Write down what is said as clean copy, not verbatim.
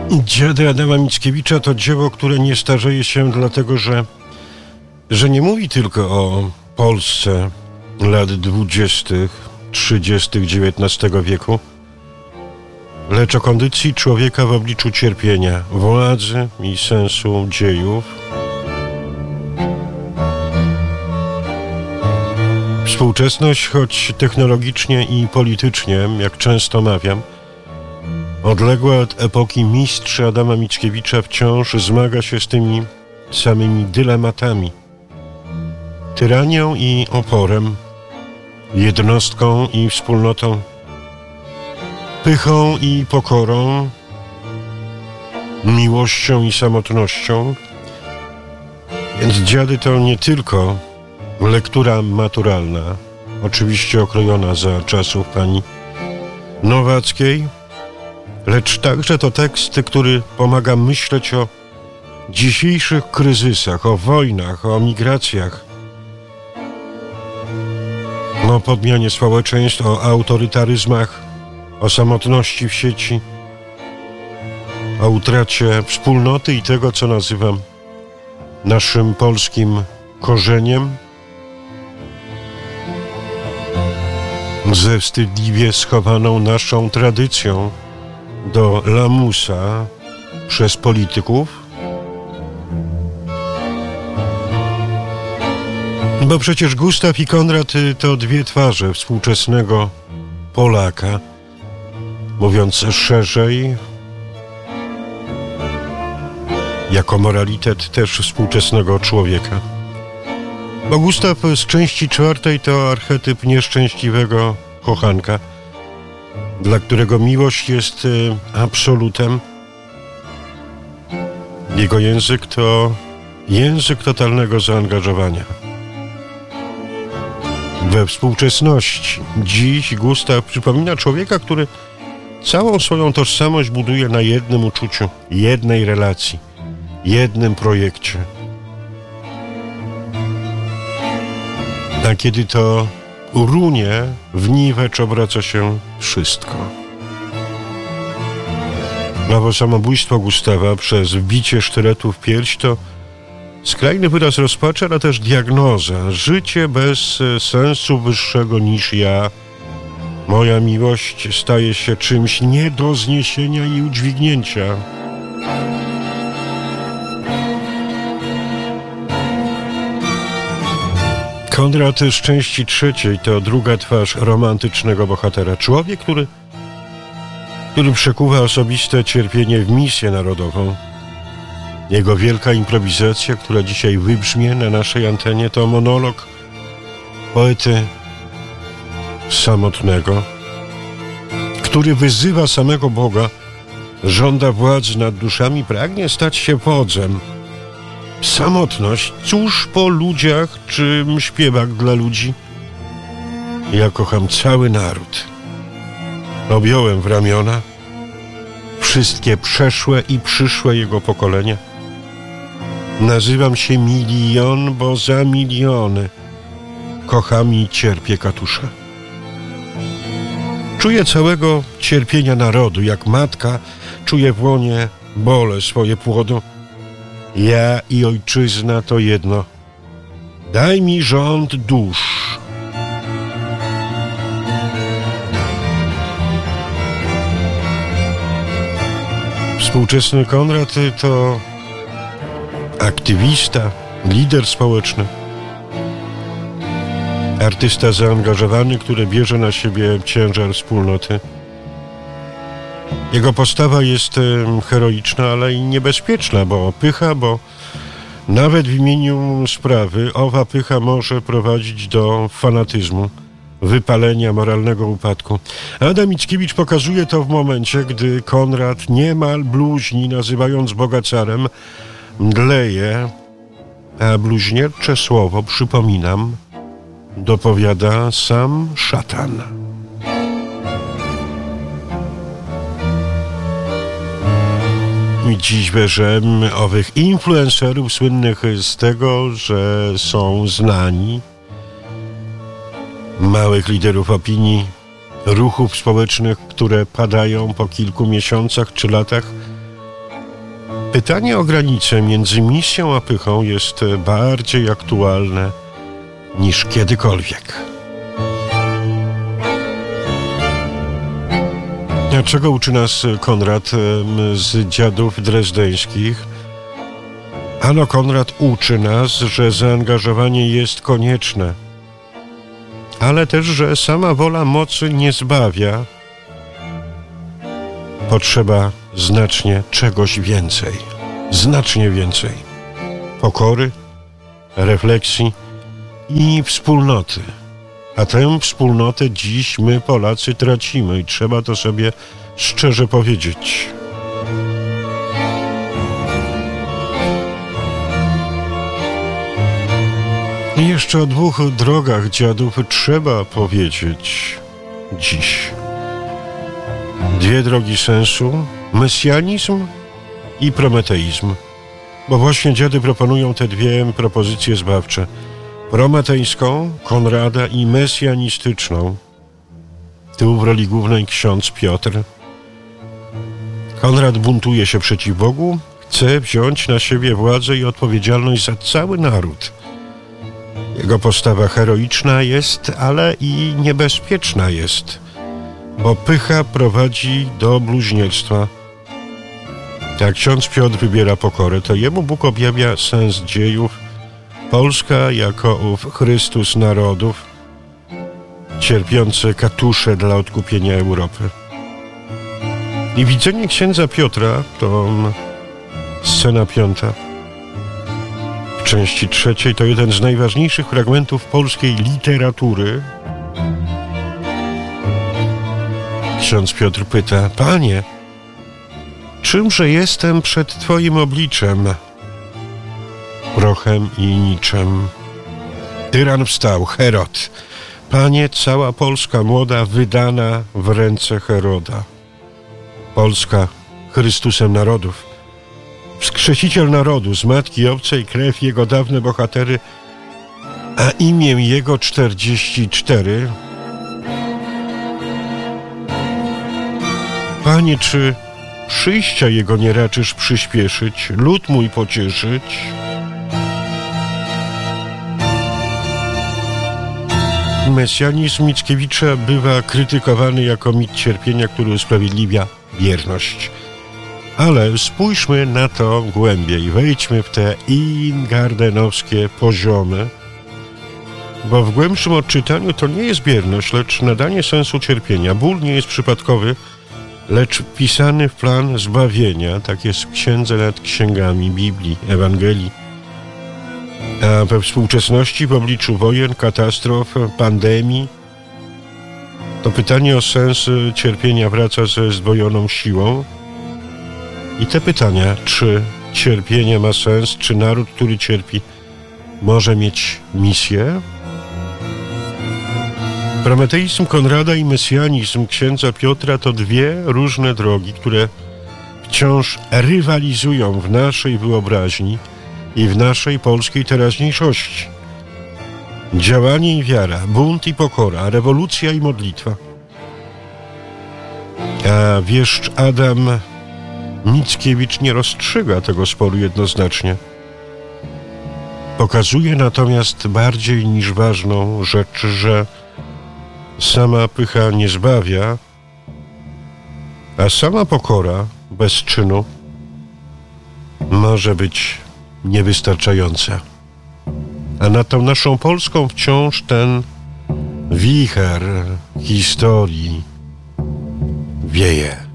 Dziady Adama Mickiewicza to dzieło, które nie starzeje się dlatego, że nie mówi tylko o Polsce lat 20., 30. XIX wieku, lecz o kondycji człowieka w obliczu cierpienia, władzy i sensu dziejów. Współczesność, choć technologicznie i politycznie, jak często mawiam, odległa od epoki mistrzy Adama Mickiewicza, wciąż zmaga się z tymi samymi dylematami. Tyranią i oporem, jednostką i wspólnotą, pychą i pokorą, miłością i samotnością. Więc Dziady to nie tylko lektura maturalna, oczywiście okrojona za czasów pani Nowackiej, lecz także to tekst, który pomaga myśleć o dzisiejszych kryzysach, o wojnach, o migracjach, o podmianie społeczeństw, o autorytaryzmach, o samotności w sieci, o utracie wspólnoty i tego, co nazywam naszym polskim korzeniem, ze wstydliwie schowaną naszą tradycją do lamusa przez polityków. Bo przecież Gustaw i Konrad to dwie twarze współczesnego Polaka, mówiąc szerzej, jako moralitet też współczesnego człowieka. Bo Gustaw z części 4 to archetyp nieszczęśliwego kochanka, dla którego miłość jest absolutem. Jego język to język totalnego zaangażowania. We współczesności dziś Gustaw przypomina człowieka, który całą swoją tożsamość buduje na jednym uczuciu, jednej relacji, jednym projekcie. A kiedy to runie, w niwecz obraca się wszystko. Owo samobójstwo Gustawa przez wbicie sztyletu w pierś to skrajny wyraz rozpaczy, ale też diagnoza. Życie bez sensu wyższego niż ja. Moja miłość staje się czymś nie do zniesienia i udźwignięcia. Konrad z części 3 to druga twarz romantycznego bohatera. Człowiek, który przekuwa osobiste cierpienie w misję narodową. Jego wielka improwizacja, która dzisiaj wybrzmie na naszej antenie, to monolog poety samotnego, który wyzywa samego Boga, żąda władzy nad duszami, pragnie stać się wodzem. Samotność, cóż po ludziach, czym śpiewak dla ludzi? Ja kocham cały naród. Objąłem w ramiona wszystkie przeszłe i przyszłe jego pokolenia. Nazywam się Milion, bo za miliony kocham i cierpię katusza. Czuję całego cierpienia narodu, jak matka czuje w łonie bole swoje płodu. Ja i ojczyzna to jedno. Daj mi rząd dusz. Współczesny Konrad to aktywista, lider społeczny, artysta zaangażowany, który bierze na siebie ciężar wspólnoty. Jego postawa jest heroiczna, ale i niebezpieczna, bo pycha, bo nawet w imieniu sprawy owa pycha może prowadzić do fanatyzmu, wypalenia, moralnego upadku. Adam Mickiewicz pokazuje to w momencie, gdy Konrad niemal bluźni, nazywając Boga carem, mdleje, a bluźniercze słowo, przypominam, dopowiada sam szatan. Dziś bierzemy owych influencerów słynnych z tego, że są znani, małych liderów opinii, ruchów społecznych, które padają po kilku miesiącach czy latach Pytanie o granicę między misją a pychą jest bardziej aktualne niż kiedykolwiek. A czego uczy nas Konrad z Dziadów Drezdeńskich? Ano, Konrad uczy nas, że zaangażowanie jest konieczne, ale też, że sama wola mocy nie zbawia. Potrzeba znacznie czegoś więcej, znacznie więcej. Pokory, refleksji i wspólnoty. A tę wspólnotę dziś my, Polacy, tracimy i trzeba to sobie szczerze powiedzieć. I jeszcze o dwóch drogach dziadów trzeba powiedzieć dziś. Dwie drogi sensu, mesjanizm i prometeizm. Bo właśnie dziady proponują te dwie propozycje zbawcze. Prometejską, Konrada, i mesjanistyczną. Tu w roli głównej ksiądz Piotr. Konrad buntuje się przeciw Bogu, chce wziąć na siebie władzę i odpowiedzialność za cały naród. Jego postawa heroiczna jest, ale i niebezpieczna jest, bo pycha prowadzi do bluźnierstwa. Jak ksiądz Piotr wybiera pokorę, to jemu Bóg objawia sens dziejów. Polska jako ów Chrystus narodów, cierpiący katusze dla odkupienia Europy. I widzenie księdza Piotra to scena 5. W części 3 to jeden z najważniejszych fragmentów polskiej literatury. Ksiądz Piotr pyta: Panie, czymże jestem przed Twoim obliczem? Prochem i niczem. Tyran wstał, Herod. Panie, cała Polska młoda wydana w ręce Heroda. Polska Chrystusem narodów. Wskrzesiciel narodu, z matki obcej krew jego dawne bohatery, a imię jego 44. Panie, czy przyjścia jego nie raczysz przyspieszyć, lud mój pocieszyć? Mesjanizm Mickiewicza bywa krytykowany jako mit cierpienia, który usprawiedliwia bierność. Ale spójrzmy na to głębiej, wejdźmy w te ingardenowskie poziomy, bo w głębszym odczytaniu to nie jest bierność, lecz nadanie sensu cierpienia. Ból nie jest przypadkowy, lecz wpisany w plan zbawienia. Tak jest w księdze nad księgami Biblii, Ewangelii. A we współczesności, w obliczu wojen, katastrof, pandemii, to pytanie o sens cierpienia wraca ze zdwojoną siłą. I te pytania, czy cierpienie ma sens, czy naród, który cierpi, może mieć misję? Prometeizm Konrada i mesjanizm księdza Piotra to dwie różne drogi, które wciąż rywalizują w naszej wyobraźni i w naszej polskiej teraźniejszości. Działanie i wiara, bunt i pokora, rewolucja i modlitwa. A wieszcz Adam Mickiewicz nie rozstrzyga tego sporu jednoznacznie. Pokazuje natomiast bardziej niż ważną rzecz, że sama pycha nie zbawia, a sama pokora bez czynu może być niewystarczająca. A nad tą naszą Polską wciąż ten wicher historii wieje.